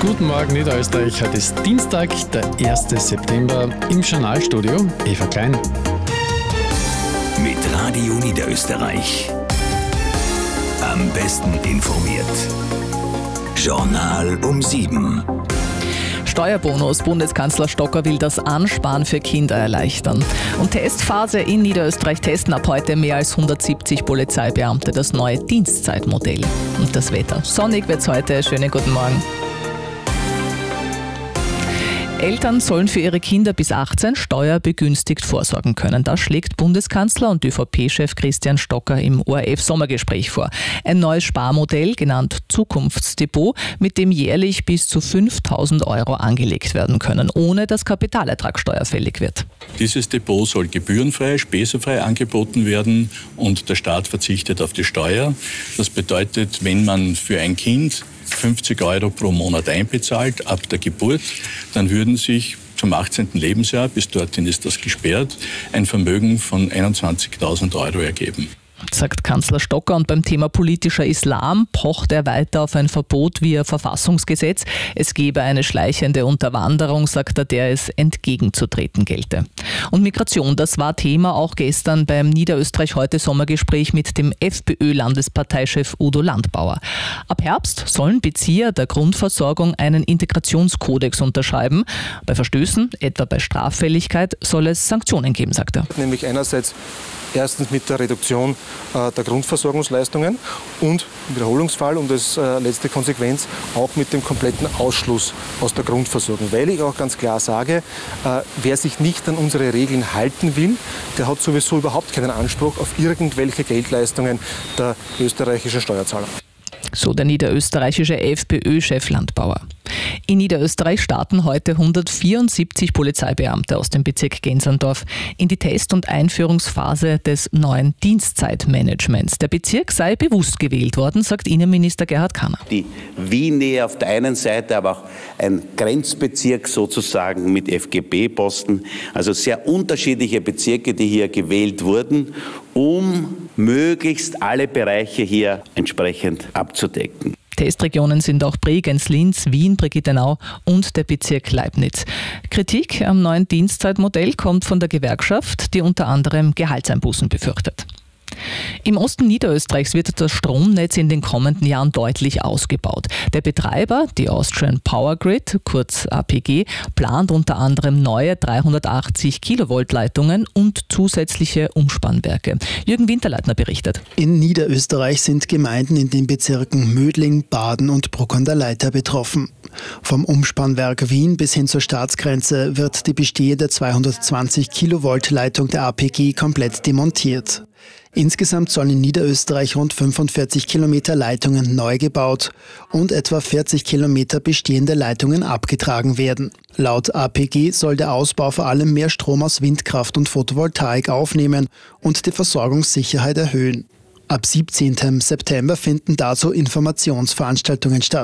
Guten Morgen Niederösterreich, heute ist Dienstag, der 1. September, im Journalstudio Eva Klein. Mit Radio Niederösterreich. Am besten informiert. Journal um 7. Steuerbonus. Bundeskanzler Stocker will das Ansparen für Kinder erleichtern. Und Testphase in Niederösterreich testen ab heute mehr als 170 Polizeibeamte das neue Dienstzeitmodell. Und das Wetter. Sonnig wird's heute. Schönen guten Morgen. Eltern sollen für ihre Kinder bis 18 steuerbegünstigt vorsorgen können. Das schlägt Bundeskanzler und ÖVP-Chef Christian Stocker im ORF-Sommergespräch vor. Ein neues Sparmodell, genannt Zukunftsdepot, mit dem jährlich bis zu 5.000 € angelegt werden können, ohne dass Kapitalertragssteuer fällig wird. Dieses Depot soll gebührenfrei, spesenfrei angeboten werden und der Staat verzichtet auf die Steuer. Das bedeutet, wenn man für ein Kind 50 € pro Monat einbezahlt, ab der Geburt, dann würden sich zum 18. Lebensjahr, bis dorthin ist das gesperrt, ein Vermögen von 21.000 € ergeben. Sagt Kanzler Stocker, und beim Thema politischer Islam pocht er weiter auf ein Verbot via Verfassungsgesetz. Es gebe eine schleichende Unterwanderung, sagt er, der es entgegenzutreten gelte. Und Migration, das war Thema auch gestern beim Niederösterreich heute Sommergespräch mit dem FPÖ-Landesparteichef Udo Landbauer. Ab Herbst sollen Bezieher der Grundversorgung einen Integrationskodex unterschreiben. Bei Verstößen, etwa bei Straffälligkeit, soll es Sanktionen geben, sagt er. Nämlich einerseits erstens mit der Reduktion der Grundversorgungsleistungen und im Wiederholungsfall und als letzte Konsequenz auch mit dem kompletten Ausschluss aus der Grundversorgung. Weil ich auch ganz klar sage, wer sich nicht an unsere Regeln halten will, der hat sowieso überhaupt keinen Anspruch auf irgendwelche Geldleistungen der österreichischen Steuerzahler. So der niederösterreichische FPÖ-Chef Landbauer. In Niederösterreich starten heute 174 Polizeibeamte aus dem Bezirk Genserndorf in die Test- und Einführungsphase des neuen Dienstzeitmanagements. Der Bezirk sei bewusst gewählt worden, sagt Innenminister Gerhard Kanner. Die Wien-Nähe auf der einen Seite, aber auch ein Grenzbezirk sozusagen mit FGB-Posten. Also sehr unterschiedliche Bezirke, die hier gewählt wurden, um möglichst alle Bereiche hier entsprechend abzudecken. Testregionen sind auch Bregenz, Linz, Wien, Brigittenau und der Bezirk Leibniz. Kritik am neuen Dienstzeitmodell kommt von der Gewerkschaft, die unter anderem Gehaltseinbußen befürchtet. Im Osten Niederösterreichs wird das Stromnetz in den kommenden Jahren deutlich ausgebaut. Der Betreiber, die Austrian Power Grid, kurz APG, plant unter anderem neue 380 Kilovolt Leitungen und zusätzliche Umspannwerke. Jürgen Winterleitner berichtet. In Niederösterreich sind Gemeinden in den Bezirken Mödling, Baden und Bruck an der Leitha betroffen. Vom Umspannwerk Wien bis hin zur Staatsgrenze wird die bestehende 220 Kilovolt Leitung der APG komplett demontiert. Insgesamt sollen in Niederösterreich rund 45 Kilometer Leitungen neu gebaut und etwa 40 Kilometer bestehende Leitungen abgetragen werden. Laut APG soll der Ausbau vor allem mehr Strom aus Windkraft und Photovoltaik aufnehmen und die Versorgungssicherheit erhöhen. Ab 17. September finden dazu Informationsveranstaltungen statt.